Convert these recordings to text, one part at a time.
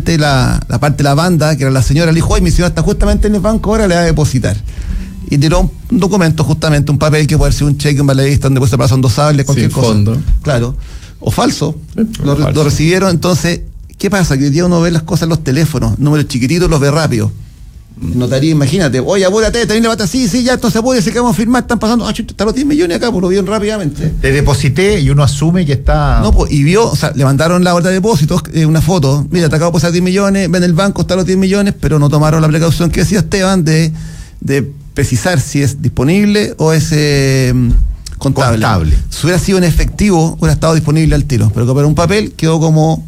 justamente la parte de la banda, que era la señora, le dijo, oye, mi señora está justamente en el banco, ahora le va a depositar. Y tiró un documento, justamente un papel que puede ser un cheque, un valedista, donde puede ser plazo endosable, cualquier cosa. Fondo. Claro. O falso. Lo recibieron. Entonces, ¿qué pasa? Que hoy día uno ve las cosas en los teléfonos, números chiquititos, los ve rápido. Notaría, imagínate, oye, apúrate, también levanta, sí, ya, entonces apúrate, que vamos a firmar, están pasando, están los 10 millones acá, pues lo vieron rápidamente. Te deposité y uno asume que está... No, pues, y vio, o sea, le mandaron la orden de depósitos, una foto, mira, te acabo de pasar 10 millones, ven el banco, están los 10 millones, pero no tomaron la precaución que decía Esteban de precisar si es disponible o es contable. Si hubiera sido en efectivo, hubiera estado disponible al tiro, pero para un papel quedó como...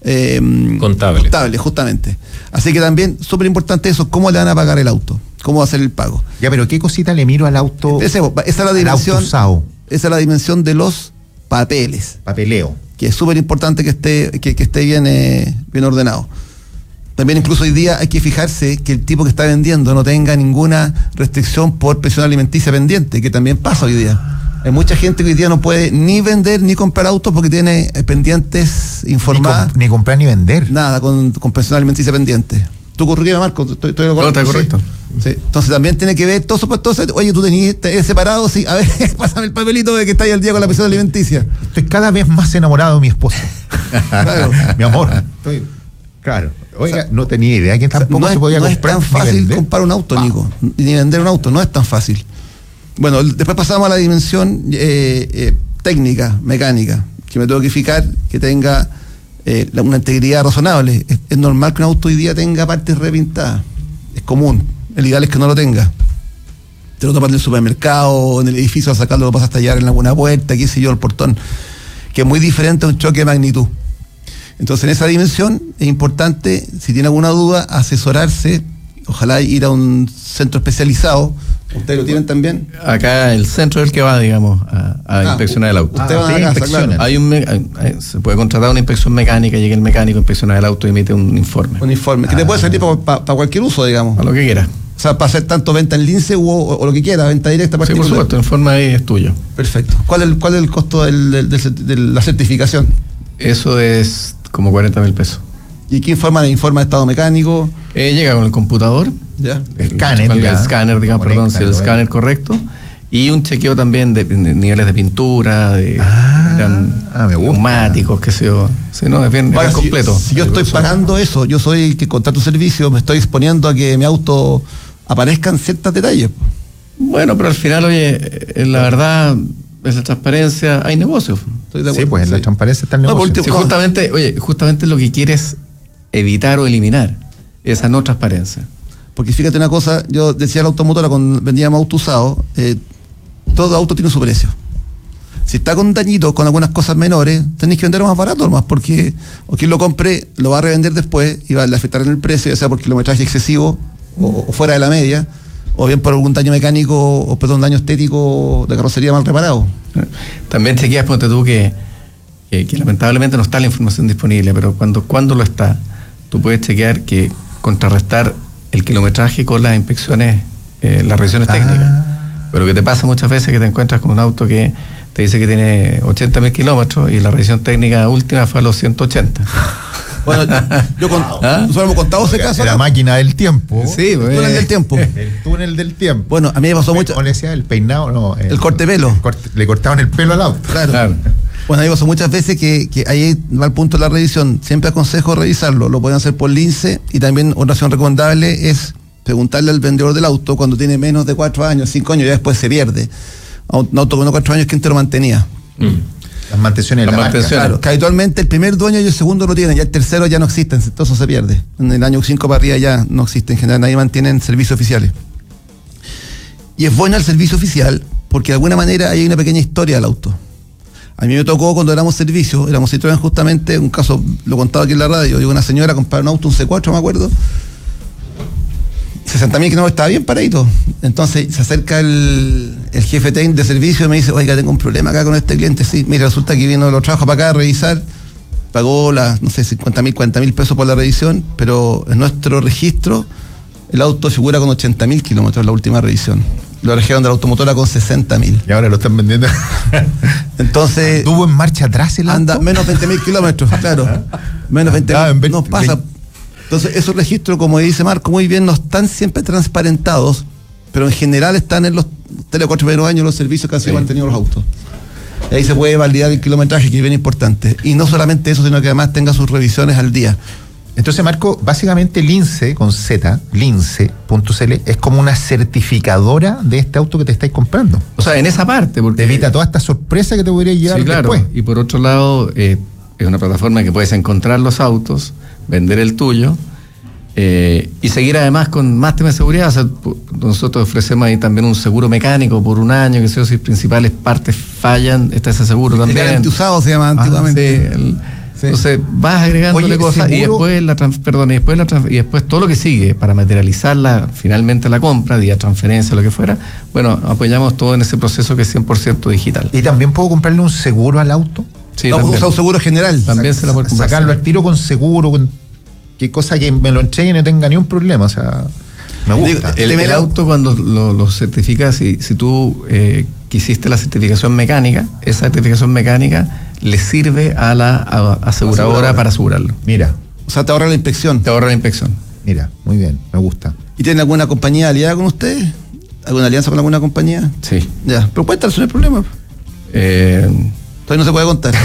contable, justamente. Así que también, súper importante eso, cómo le van a pagar el auto, cómo va a ser el pago. Ya, pero ¿qué cosita le miro al auto? Esa es la dimensión. Esa es la dimensión de los papeles. Papeleo. Que es súper importante que esté bien ordenado. También incluso hoy día hay que fijarse que el tipo que está vendiendo no tenga ninguna restricción por pensión alimenticia pendiente, que también pasa hoy día. Hay mucha gente que hoy día no puede ni vender ni comprar autos porque tiene pendientes informadas. Ni comprar ni vender. Nada, con pensión alimenticia pendiente. ¿Tú corrías, Marco? ¿Estoy no, está correcto. Sí. Entonces también tiene que ver todo eso. Oye, tú tenías separado, sí. A ver, pásame el papelito de que está ahí al día con la pensión alimenticia. Estoy cada vez más enamorado de mi esposa. Claro. Mi amor. Claro. Oiga, no tenía idea que tampoco se podía comprar. No es tan fácil comprar un auto, Nico, ni vender un auto, no es tan fácil. Bueno, después pasamos a la dimensión técnica, mecánica, que me tengo que fijar que tenga una integridad razonable. Es normal que un auto hoy día tenga partes repintadas, es común, el ideal es que no lo tenga. Te lo topas en el supermercado, en el edificio, a sacarlo, lo pasas a tallar en alguna puerta, qué sé yo, el portón, que es muy diferente a un choque de magnitud. Entonces, en esa dimensión es importante, si tiene alguna duda, asesorarse, ojalá ir a un centro especializado. ¿Ustedes lo tienen también? Acá el centro es el que va, digamos, a inspeccionar el auto. Usted va a inspeccionar. Se puede contratar una inspección mecánica, llega el mecánico, inspecciona el auto y emite un informe. Un informe, que te puede servir para cualquier uso, digamos. A lo que quiera. O sea, para hacer tanto venta en lince o lo que quiera, venta directa particular. Sí, por supuesto, el informe ahí es tuyo. Perfecto. ¿Cuál es el costo de la certificación? Eso es como 40.000 pesos. ¿Y qué informa? ¿Informa de estado mecánico? Llega con el computador. Ya. Escáner, digamos, perdón, si el escáner correcto. Y un chequeo también de niveles de pintura, de neumáticos, qué sé yo. Sí, no, es bien completo. Si yo estoy pagando eso, yo soy el que contrata tu servicio, me estoy exponiendo a que mi auto aparezcan ciertos detalles. Bueno, pero al final, oye, la verdad, es la transparencia, hay negocios. Estoy de acuerdo. Sí, pues en la transparencia está el negocio. Sí, justamente lo que quieres evitar o eliminar, esa no transparencia. Porque fíjate una cosa, yo decía a la automotora cuando vendíamos auto usado, todo auto tiene su precio. Si está con dañitos, con algunas cosas menores, tenéis que venderlo más barato nomás, porque o quien lo compre lo va a revender después y va a afectar en el precio, ya sea por kilometraje excesivo o fuera de la media, o bien por algún daño mecánico o un daño estético de carrocería mal reparado. También chequeas, ponte tú, que lamentablemente no está la información disponible, pero cuando lo está, tú puedes chequear que contrarrestar el kilometraje con las inspecciones, las revisiones técnicas. Pero que te pasa muchas veces que te encuentras con un auto que te dice que tiene 80.000 kilómetros y la revisión técnica última fue a los 180. Bueno, nosotros hemos contado ese caso. La máquina del tiempo. Sí, el túnel del tiempo. El túnel del tiempo. Bueno, a mí me pasó mucho. ¿Cómo le decía? El peinado, no. El corte de pelo. Le cortaban el pelo al auto. Claro. Bueno, a mí me pasó muchas veces que ahí va el punto de la revisión. Siempre aconsejo revisarlo. Lo pueden hacer por lince y también otra opción recomendable es preguntarle al vendedor del auto cuando tiene menos de 4 años, 5 años, ya después se pierde. Un auto con 4 años, ¿quién te lo mantenía? Las mantenciones de la marca. Claro, que habitualmente el primer dueño y el segundo lo tienen, ya el tercero ya no existen, entonces eso se pierde. En el año 5 para arriba ya no existe, en general nadie mantiene servicios oficiales. Y es bueno el servicio oficial porque de alguna manera hay una pequeña historia del auto. A mí me tocó cuando éramos Citroën justamente, un caso, lo contaba aquí en la radio, llegó una señora a comprar un auto, un C4 me acuerdo, 60.000 kilómetros, estaba bien paradito. Entonces se acerca el jefe técnico de servicio y me dice, oiga, tengo un problema acá con este cliente. Sí, mira, resulta que vino los trabajos para acá a revisar, pagó 40.000 pesos por la revisión, pero en nuestro registro el auto figura con 80.000 kilómetros en la última revisión. Lo registraron de la automotora con 60.000. Y ahora lo están vendiendo. Entonces. ¿Tuvo en marcha atrás el auto? Anda menos 20.000 kilómetros, claro. Menos 20.000. No pasa. Entonces, esos registros, como dice Marco muy bien, no están siempre transparentados, pero en general están en los 3 o 4 primeros años los servicios que han sido mantenidos los autos. Y ahí se puede validar el kilometraje, que es bien importante. Y no solamente eso, sino que además tenga sus revisiones al día. Entonces, Marco, básicamente Lince, con Z, lince.cl, es como una certificadora de este auto que te estáis comprando. O sea, en esa parte, porque te evita toda esta sorpresa que te podría llevar después. Y por otro lado, es una plataforma que puedes encontrar los autos, vender el tuyo, y seguir además con más temas de seguridad. O sea, nosotros ofrecemos ahí también un seguro mecánico por un año, que si principales partes fallan, está ese seguro también. El garantizado se llama antiguamente. Sí. Entonces vas agregándole cosas y después todo lo que sigue para materializar finalmente la compra, vía transferencia, lo que fuera. Bueno, apoyamos todo en ese proceso que es 100% digital. ¿Y también puedo comprarle un seguro al auto? Sí, no, usar un seguro general. También se la puede comprar. Sacarlo al tiro con seguro, con qué cosa que me lo entregue y no tenga ni un problema. O sea, me gusta. El auto, cuando lo certificas, si tú quisiste la certificación mecánica, esa certificación mecánica le sirve a la aseguradora para asegurarlo. Mira. O sea, te ahorra la inspección. Mira, muy bien, me gusta. ¿Y tienen alguna compañía aliada con ustedes? ¿Alguna alianza con alguna compañía? Sí. Ya, pero cuéntanos, no hay problema. Todavía no se puede contar.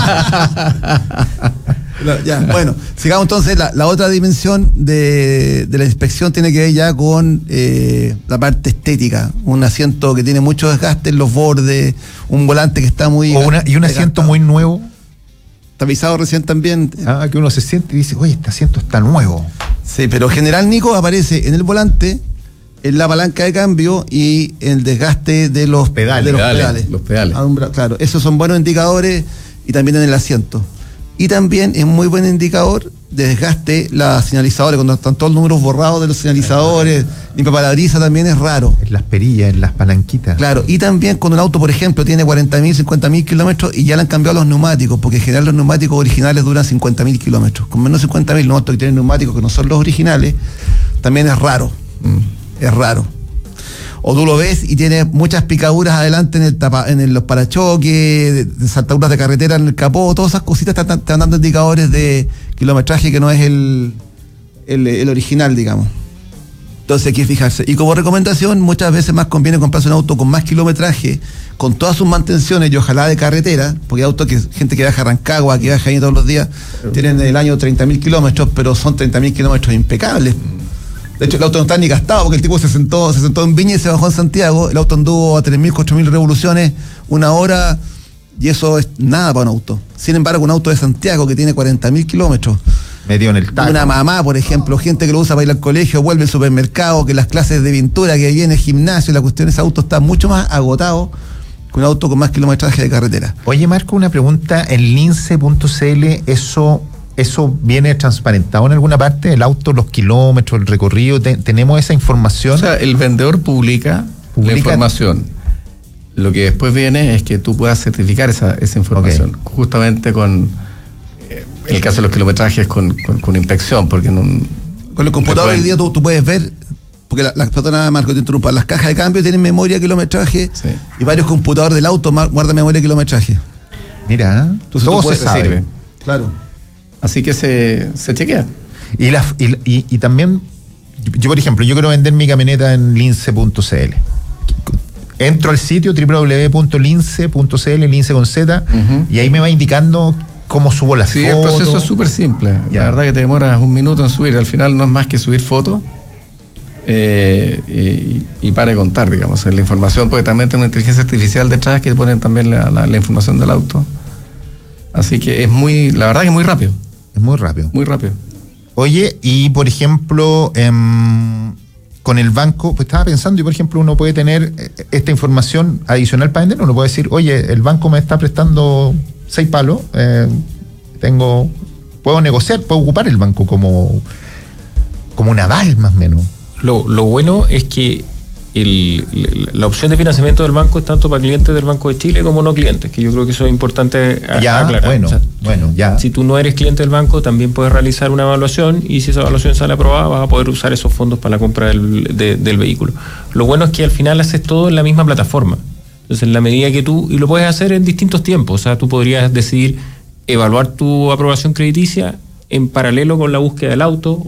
Ya, bueno, sigamos entonces. La otra dimensión de la inspección tiene que ver ya con la parte estética. Un asiento que tiene mucho desgaste en los bordes, un volante que está muy... y un asiento muy nuevo. Tapizado recién también. Que uno se siente y dice, oye, este asiento está nuevo. Sí, pero general, Nico, aparece en el volante, en la palanca de cambio y el desgaste de los pedales. Los pedales. Claro, esos son buenos indicadores, y también en el asiento. Y también es muy buen indicador de desgaste las señalizadores, cuando están todos los números borrados de los señalizadores, limpiaparabrisas también es raro. En las perillas, en las palanquitas. Claro, y también cuando un auto, por ejemplo, tiene 40.000, 50.000 kilómetros y ya le han cambiado los neumáticos, porque en general los neumáticos originales duran 50.000 kilómetros. Con menos de 50.000, los autos que tienen neumáticos que no son los originales, también es raro. Es raro. O tú lo ves y tiene muchas picaduras adelante en los parachoques, de saltaduras de carretera en el capó, todas esas cositas te están dando indicadores de kilometraje que no es el original, digamos. Entonces hay que fijarse. Y como recomendación, muchas veces más conviene comprarse un auto con más kilometraje, con todas sus mantenciones y ojalá de carretera, porque hay autos gente que viaja a Rancagua, que viaja ahí todos los días, tienen en el año 30.000 kilómetros, pero son 30.000 kilómetros impecables. De hecho, el auto no está ni gastado, porque el tipo se sentó en Viña y se bajó en Santiago. El auto anduvo a 3.000, 4.000 revoluciones, 1 hora, y eso es nada para un auto. Sin embargo, un auto de Santiago que tiene 40.000 kilómetros. Medio en el taco. Una mamá, por ejemplo, gente que lo usa para ir al colegio, vuelve al supermercado, que las clases de pintura, que viene el gimnasio, la cuestión, ese auto está mucho más agotado que un auto con más kilometraje de carretera. Oye, Marco, una pregunta. En lince.cl, ¿eso viene transparentado en alguna parte? ¿El auto, los kilómetros, el recorrido? ¿Tenemos esa información? O sea, el vendedor publica la información. Lo que después viene es que tú puedas certificar esa información. Okay. Justamente con el caso de los kilometrajes con inspección, porque con el computador hoy día tú puedes ver, porque perdona, Marco, te interrumpa, las cajas de cambio tienen memoria de kilometraje, sí, y varios computadores del auto guardan memoria de kilometraje. Mira, entonces todo se sabe. Sirve. Claro. Así que se chequea. Y también, yo por ejemplo, yo quiero vender mi camioneta en lince.cl. Entro al sitio www.lince.cl, lince con Z, y ahí me va indicando cómo subo las fotos. Sí, el proceso es súper simple. La verdad que te demoras 1 minuto en subir. Al final no es más que subir fotos y para de contar, digamos, la información, porque también tiene una inteligencia artificial detrás que ponen también la información del auto. Así que la verdad que es muy rápido. Es muy rápido. Muy rápido. Oye, y por ejemplo, con el banco, pues estaba pensando, y por ejemplo, uno puede tener esta información adicional para vender, uno puede decir, oye, el banco me está prestando 6 palos, puedo negociar, puedo ocupar el banco como un aval, más o menos. Lo bueno es que la opción de financiamiento del banco es tanto para clientes del Banco de Chile como no clientes, que yo creo que eso es importante aclarar. Bueno, ya. Si tú no eres cliente del banco, también puedes realizar una evaluación, y si esa evaluación sale aprobada, vas a poder usar esos fondos para la compra del vehículo. Lo bueno es que al final haces todo en la misma plataforma. Entonces, en la medida que y lo puedes hacer en distintos tiempos, o sea, tú podrías decidir evaluar tu aprobación crediticia en paralelo con la búsqueda del auto,